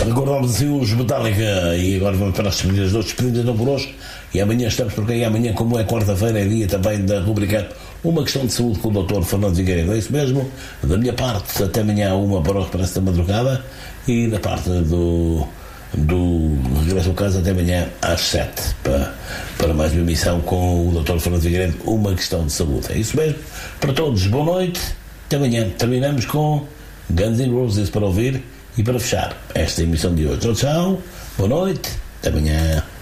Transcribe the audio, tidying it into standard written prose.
Recordamos assim os Metallica e agora vamos para as despedidas. As despedidas não por hoje e amanhã estamos por aqui. E amanhã, como é quarta-feira, é dia também da rubrica Uma Questão de Saúde com o Dr. Fernando Figueiredo. É isso mesmo. Da minha parte, até amanhã, uma para o Expresso da Madrugada, e da parte do Regresso ao Casa, até amanhã às 7 para mais uma emissão com o Dr. Fernando Figueiredo, Uma Questão de Saúde. É isso mesmo. Para todos, boa noite. Até amanhã. Terminamos com Guns N' Roses para ouvir e para fechar esta emissão de hoje. Tchau, tchau. Boa noite. Até amanhã.